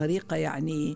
طريقة يعني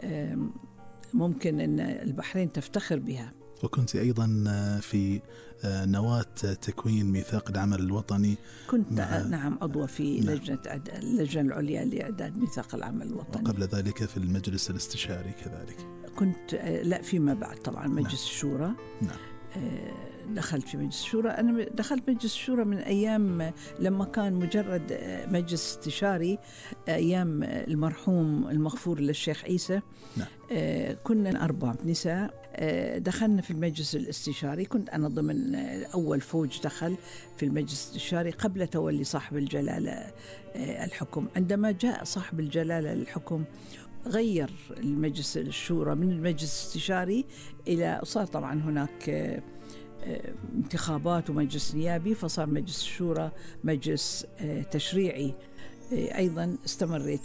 ممكن أن البحرين تفتخر بها. وكنت أيضا في نواة تكوين ميثاق العمل الوطني. كنت نعم عضوة في اللجنة العليا لإعداد ميثاق العمل الوطني. وقبل ذلك في المجلس الاستشاري كذلك. كنت لا فيما بعد طبعا مجلس الشورى. نعم. دخلت في مجلس الشورى. أنا دخلت مجلس الشورى من أيام لما كان مجرد مجلس استشاري، أيام المرحوم المغفور للشيخ عيسى. نعم. كنا 4 نساء دخلنا في المجلس الاستشاري. كنت أنا ضمن أول فوج دخل في المجلس الاستشاري قبل تولي صاحب الجلالة الحكم. عندما جاء صاحب الجلالة الحكم غير المجلس الشورى من المجلس الاستشاري إلى، صار طبعا هناك انتخابات ومجلس نيابي، فصار مجلس الشورى مجلس تشريعي. أيضا استمريت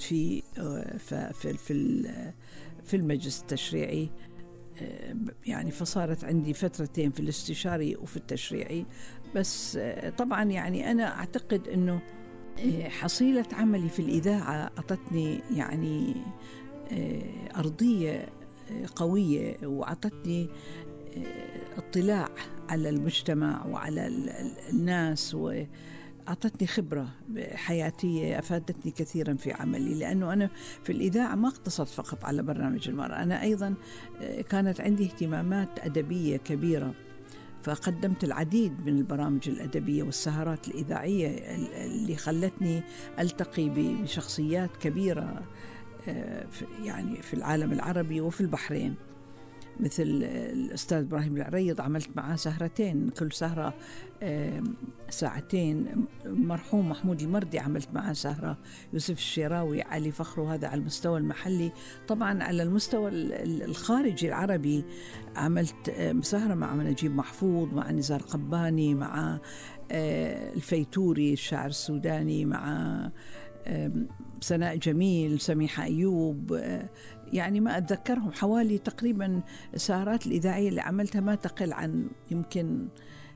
في المجلس التشريعي، يعني فصارت عندي فترتين في الاستشاري وفي التشريعي. بس طبعا يعني أنا أعتقد أنه حصيلة عملي في الإذاعة أعطتني يعني أرضية قوية، وأعطتني اطلاع على المجتمع وعلى الناس، وأعطتني خبرة حياتية أفادتني كثيرا في عملي. لأنه أنا في الإذاعة ما اقتصرت فقط على برنامج المرأة، أنا أيضا كانت عندي اهتمامات أدبية كبيرة، فقدمت العديد من البرامج الأدبية والسهرات الإذاعية اللي خلتني ألتقي بشخصيات كبيرة يعني في العالم العربي وفي البحرين، مثل الأستاذ إبراهيم العريض، عملت معاه سهرتين كل سهرة 2 ساعتين. المرحوم محمود المردي عملت معاه سهرة، يوسف الشيراوي، علي فخرو، هذا على المستوى المحلي. طبعا على المستوى الخارجي العربي عملت سهرة مع نجيب محفوظ، مع نزار قباني، مع الفيتوري الشاعر السوداني، مع سناء جميل، سميحة أيوب، يعني ما أتذكرهم. حوالي تقريبا السهرات الإذاعية اللي عملتها ما تقل عن يمكن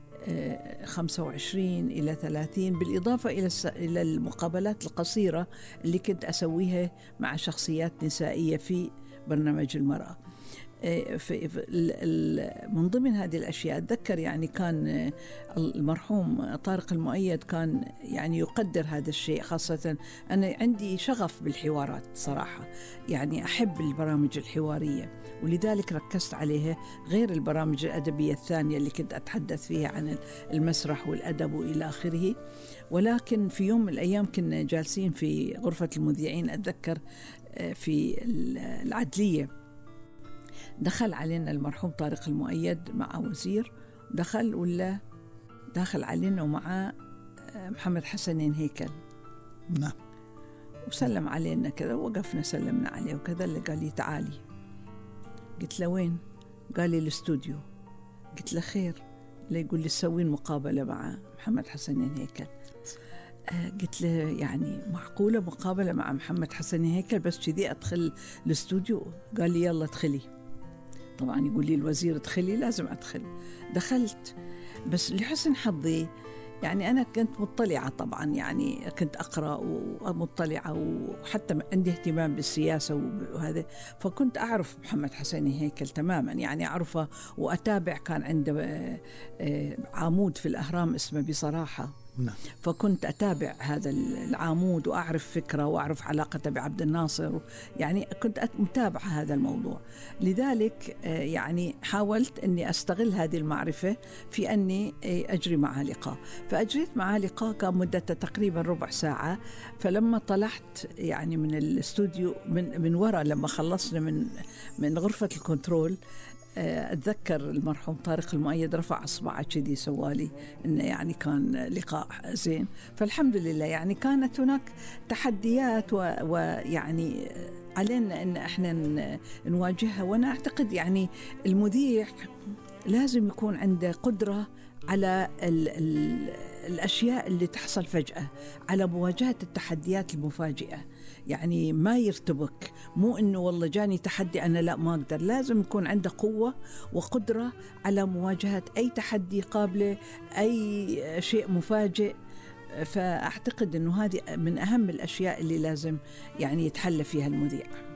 25 إلى 30، بالإضافة إلى المقابلات القصيرة اللي كنت أسويها مع شخصيات نسائية في برنامج المرأة. من ضمن هذه الأشياء أتذكر يعني كان المرحوم طارق المؤيد كان يعني يقدر هذا الشيء، خاصة أنا عندي شغف بالحوارات صراحة، يعني أحب البرامج الحوارية، ولذلك ركزت عليها غير البرامج الأدبية الثانية اللي كنت أتحدث فيها عن المسرح والأدب وإلى آخره. ولكن في يوم من الأيام كنا جالسين في غرفة المذيعين، أتذكر في العدلية، دخل علينا المرحوم طارق المؤيد مع وزير، دخل علينا ومع محمد حسنين هيكل. نعم. وسلم علينا كذا، وقفنا سلمنا عليه وكذا. اللي قال لي تعالي. قلت له وين؟ قال لي الاستوديو. قلت له خير. اللي يقول لي تسوين مقابلة مع محمد حسنين هيكل. قلت له يعني معقولة مقابلة مع محمد حسنين هيكل بس كذي أدخل الاستوديو؟ قال لي يلا ادخلي. طبعا يقول لي الوزير ادخلي، لازم أدخل. دخلت، بس لحسن حظي يعني أنا كنت مطلعة طبعا، يعني كنت أقرأ ومطلعة، وحتى عندي اهتمام بالسياسة وهذا، فكنت أعرف محمد حسنين هيكل تماما، يعني أعرفه وأتابع. كان عنده عمود في الأهرام اسمه بصراحة. نعم. فكنت أتابع هذا العمود وأعرف فكرة وأعرف علاقته بعبد الناصر، يعني كنت متابعة هذا الموضوع. لذلك يعني حاولت أني أستغل هذه المعرفة في أني أجري معها لقاء. فأجريت معها لقاء كان مدته تقريبا ربع ساعة. فلما طلعت يعني من الاستوديو من وراء، لما خلصنا من غرفة الكنترول، أتذكر المرحوم طارق المؤيد رفع أصبعه كذي سوالي إنه يعني كان لقاء زين. فالحمد لله يعني كانت هناك تحديات ويعني علينا إن إحنا نواجهها. وأنا أعتقد يعني المذيع لازم يكون عنده قدرة على الأشياء اللي تحصل فجأة، على مواجهة التحديات المفاجئة، يعني ما يرتبك. مو إنه والله جاني تحدي أنا لا ما أقدر، لازم يكون عنده قوة وقدرة على مواجهة أي تحدي قابله، أي شيء مفاجئ. فأعتقد إنه هذه من أهم الأشياء اللي لازم يعني يتحلى فيها المذيع.